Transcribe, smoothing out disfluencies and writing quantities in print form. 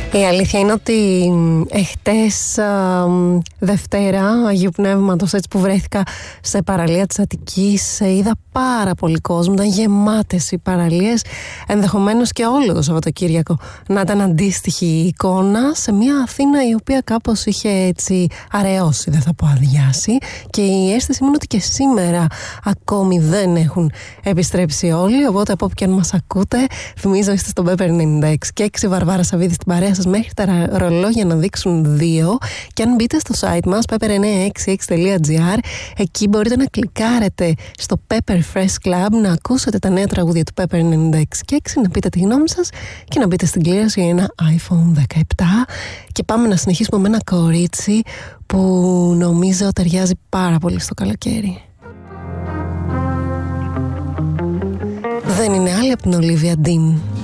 Η αλήθεια είναι ότι εχτες Δευτέρα Αγίου Πνεύματος, έτσι που βρέθηκα σε παραλία της Αττικής, είδα πάρα πολύ κόσμο, ήταν γεμάτες οι παραλίες, ενδεχομένως και όλο το Σαββατοκύριακο να ήταν αντίστοιχη η εικόνα σε μια Αθήνα η οποία κάπως είχε έτσι αραιώσει, δεν θα πω αδειάσει, και η αίσθηση μου είναι ότι και σήμερα ακόμη δεν έχουν επιστρέψει όλοι, οπότε από όπου και αν μας ακούτε, θυμίζω είστε στο Pepper 96,6, Βαρβάρα Σαββίδη στην παρέα σας μέχρι τα ρολόγια να δείξουν 2, και αν μπείτε στο site μας pepper966.gr, εκεί μπορείτε να κλικάρετε στο Pepper Fresh Club, να ακούσετε τα νέα τραγούδια του Pepper 96,6, να πείτε τη γνώμη σας και να μπείτε στην κλήρωση για ένα iPhone 17. Και πάμε να συνεχίσουμε με ένα κορίτσι που νομίζω ταιριάζει πάρα πολύ στο καλοκαίρι. Δεν είναι άλλη από την Olivia Dean.